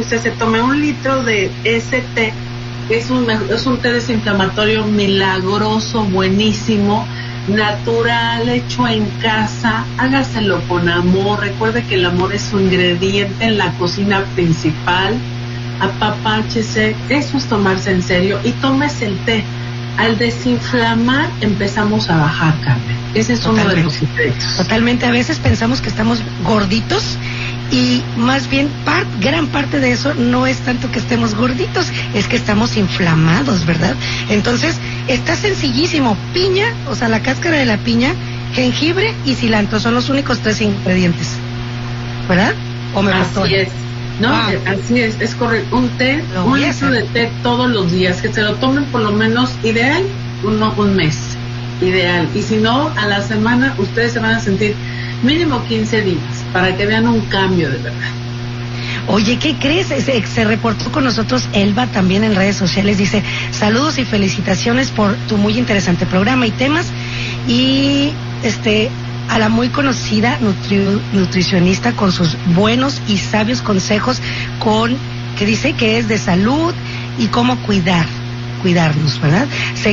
usted se tome 1 litro de ese té. Es un té desinflamatorio milagroso, buenísimo, natural, hecho en casa. Hágaselo con amor. Recuerde que el amor es su ingrediente en la cocina principal. Apapáchese, eso es tomarse en serio, y tómese el té. Al desinflamar empezamos a bajar, Carmen. Ese es uno de los secretos. Totalmente. A veces pensamos que estamos gorditos y más bien gran parte de eso no es tanto que estemos gorditos, es que estamos inflamados, ¿verdad? Entonces, está sencillísimo. Piña, o sea, la cáscara de la piña, jengibre y cilantro son los únicos 3 ingredientes, ¿verdad? ¿O me pasó? Así es. No, así es correcto. Un té, un litro de té todos los días, que se lo tomen por lo menos, ideal, un mes, ideal. Y si no, a la semana ustedes se van a sentir mínimo 15 días, para que vean un cambio de verdad. Oye, ¿qué crees? Se reportó con nosotros Elba también en redes sociales, dice, saludos y felicitaciones por tu muy interesante programa y temas, y a la muy conocida nutricionista con sus buenos y sabios consejos que dice que es de salud y cómo cuidarnos, ¿verdad?